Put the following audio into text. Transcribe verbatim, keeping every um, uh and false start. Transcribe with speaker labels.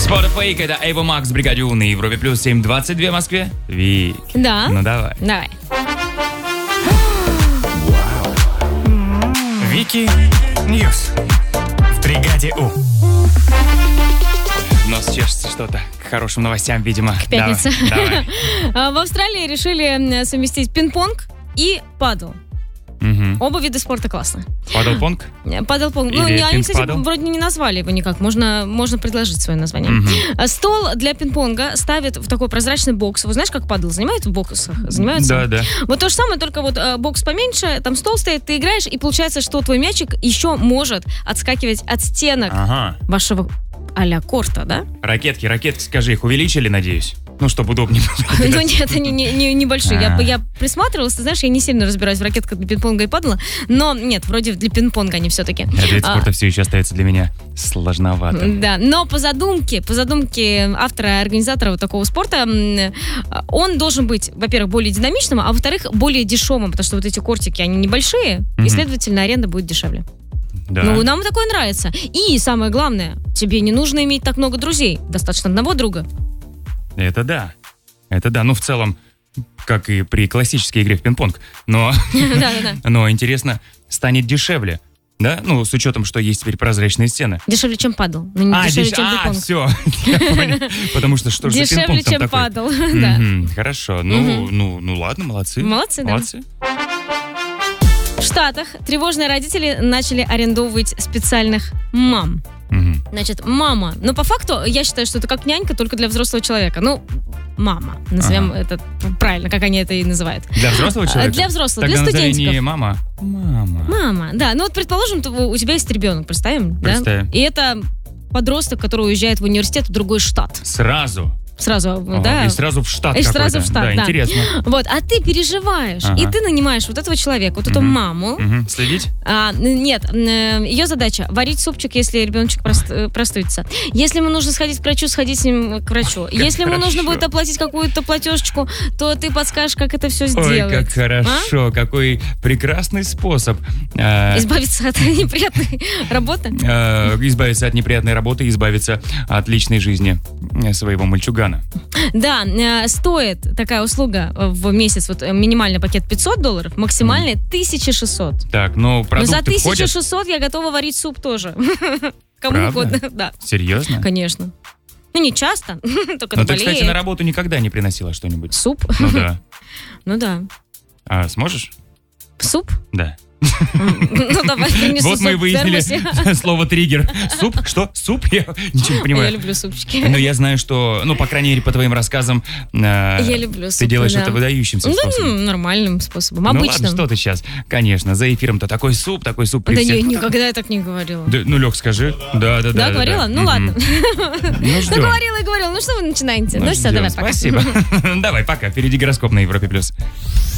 Speaker 1: Spot of Fake, это Эйва Макс, Бригаде У на Европе Плюс, семь двадцать два в Москве. Вик.
Speaker 2: Да.
Speaker 1: Ну давай.
Speaker 2: Давай.
Speaker 3: Вики Ньюс в Бригаде У.
Speaker 1: Нос чешется что-то. К хорошим новостям, видимо.
Speaker 2: К пятнице.
Speaker 1: Давай, давай.
Speaker 2: В Австралии решили совместить пинг-понг и падл.
Speaker 1: Угу.
Speaker 2: Оба вида спорта классно.
Speaker 1: Падл-понг?
Speaker 2: Падл-понг. Ну,
Speaker 1: Или
Speaker 2: не, они, кстати,
Speaker 1: пинг-падл?
Speaker 2: вроде не назвали его никак. Можно, можно предложить свое название.
Speaker 1: Угу.
Speaker 2: Стол для пинг-понга ставят в такой прозрачный бокс. Вы знаешь, как падл занимают в боксах? Занимаются?
Speaker 1: Да, да.
Speaker 2: Вот то же самое, только вот э, бокс поменьше, там стол стоит, ты играешь, и получается, что твой мячик еще может отскакивать от стенок
Speaker 1: Ага.
Speaker 2: вашего а-ля корта, да?
Speaker 1: Ракетки, ракетки, скажи, их увеличили, надеюсь? Ну, чтобы удобнее было.
Speaker 2: Ну нет, они не, не, небольшие. Я,
Speaker 1: А.
Speaker 2: я присматривалась, ты знаешь, я не сильно разбираюсь в ракетках для пинг-понга и падла, но нет, вроде для пинг-понга они все-таки.
Speaker 1: Этот вид
Speaker 2: А,
Speaker 1: спорта все еще остается для меня сложновато.
Speaker 2: Да, но по задумке, по задумке автора и организатора вот такого спорта, м, он должен быть, во-первых, более динамичным, а во-вторых, более дешевым, потому что вот эти кортики, они небольшие,
Speaker 1: Мгм.
Speaker 2: и, следовательно, аренда будет дешевле.
Speaker 1: Да.
Speaker 2: Ну, нам такое нравится. И самое главное, тебе не нужно иметь так много друзей, достаточно одного друга.
Speaker 1: Это да. Это да. Ну, в целом, как и при классической игре в пинг-понг. Но,
Speaker 2: Да-да-да.
Speaker 1: но интересно, станет дешевле. Да? Ну, с учетом, что есть теперь прозрачные стены.
Speaker 2: Дешевле, чем падл. Ну, не
Speaker 1: А,
Speaker 2: дешевле,
Speaker 1: деш-
Speaker 2: чем
Speaker 1: а,
Speaker 2: пинг-понг.
Speaker 1: все. Я понял. Потому что что же за
Speaker 2: Дешевле,
Speaker 1: пинг-понг там
Speaker 2: чем
Speaker 1: такой?
Speaker 2: падл. Да.
Speaker 1: Мгм, Хорошо. Ну,
Speaker 2: Мгм.
Speaker 1: ну, ну ладно, молодцы.
Speaker 2: Молодцы, да.
Speaker 1: Молодцы.
Speaker 2: В Штатах тревожные родители начали арендовывать специальных мам.
Speaker 1: Мгм.
Speaker 2: Значит, мама. Но по факту я считаю, что это как нянька, только для взрослого человека. Ну, мама. Назовем
Speaker 1: Ага.
Speaker 2: это правильно, как они это и называют.
Speaker 1: Для взрослого
Speaker 2: А,
Speaker 1: человека?
Speaker 2: для взрослого,
Speaker 1: Тогда
Speaker 2: для
Speaker 1: назови
Speaker 2: студентиков.
Speaker 1: не мама. Мама.
Speaker 2: Мама, да. Ну вот, предположим, ты- у тебя есть ребенок, представим?
Speaker 1: Представим.
Speaker 2: Да? И это подросток, который уезжает в университет в другой штат.
Speaker 1: Сразу.
Speaker 2: Сразу,
Speaker 1: Ага,
Speaker 2: да.
Speaker 1: И сразу в штат
Speaker 2: И
Speaker 1: какой-то.
Speaker 2: сразу в штат, да.
Speaker 1: интересно.
Speaker 2: Вот, а ты переживаешь,
Speaker 1: Ага.
Speaker 2: и ты нанимаешь вот этого человека, вот эту
Speaker 1: Мгм.
Speaker 2: маму.
Speaker 1: Мгм. Следить?
Speaker 2: А, н- нет, н- ее задача варить супчик, если ребеночек прост- э, простудится. Если ему нужно сходить к врачу, сходить с ним к врачу. Если ему нужно
Speaker 1: хорошо.
Speaker 2: будет оплатить какую-то платежечку, то ты подскажешь, как это все
Speaker 1: Ой,
Speaker 2: сделать.
Speaker 1: как хорошо. Какой прекрасный способ. э,
Speaker 2: Избавиться от неприятной работы.
Speaker 1: э, избавиться от неприятной работы и избавиться от личной жизни э, своего мальчугана.
Speaker 2: Да, э, стоит такая услуга в месяц, вот э, минимальный пакет пятьсот долларов, максимальный тысяча шестьсот.
Speaker 1: Так, ну
Speaker 2: Но
Speaker 1: продукты
Speaker 2: за тысячу
Speaker 1: входят?
Speaker 2: шестьсот я готова варить суп тоже. Кому
Speaker 1: Правда?
Speaker 2: угодно, да,
Speaker 1: Серьезно?
Speaker 2: конечно. Ну, не часто, только
Speaker 1: Ну
Speaker 2: на
Speaker 1: ты, кстати, на
Speaker 2: болеет.
Speaker 1: работу никогда не приносила что-нибудь.
Speaker 2: Суп?
Speaker 1: Ну да.
Speaker 2: Ну да.
Speaker 1: А сможешь?
Speaker 2: Суп?
Speaker 1: Да.
Speaker 2: Ну, давай принесу
Speaker 1: Вот
Speaker 2: суп
Speaker 1: мы и
Speaker 2: в
Speaker 1: выяснили
Speaker 2: термосе.
Speaker 1: слово триггер. Суп? Что? Суп? Я ничего не
Speaker 2: Я
Speaker 1: понимаю.
Speaker 2: люблю супчики.
Speaker 1: Но я знаю, что, ну, по крайней мере, по твоим рассказам, э,
Speaker 2: Я люблю
Speaker 1: ты
Speaker 2: супы,
Speaker 1: делаешь
Speaker 2: да.
Speaker 1: это выдающимся
Speaker 2: Ну,
Speaker 1: способом.
Speaker 2: нормальным способом,
Speaker 1: Ну ладно,
Speaker 2: обычным.
Speaker 1: что ты сейчас? Конечно, за эфиром-то такой суп, такой суп при
Speaker 2: Да
Speaker 1: всех.
Speaker 2: не, никогда я так не говорила.
Speaker 1: Да, ну, Лех, скажи. Да, да, да.
Speaker 2: Да, говорила? Ну, ладно.
Speaker 1: Ну,
Speaker 2: Ну,
Speaker 1: ждем.
Speaker 2: говорила и говорила. Ну, что вы начинаете?
Speaker 1: Ну,
Speaker 2: Ну, все,
Speaker 1: ждем.
Speaker 2: давай, пока.
Speaker 1: Спасибо. Давай, пока. Впереди гороскоп на Европе+. плюс.